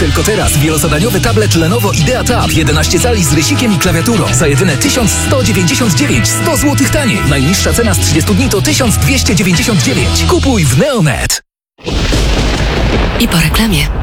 Tylko teraz wielozadaniowy tablet Lenovo Idea Tab 11 cali z rysikiem i klawiaturą za jedyne 1199, 100 zł taniej. Najniższa cena z 30 dni to 1299. Kupuj w Neonet. I po reklamie.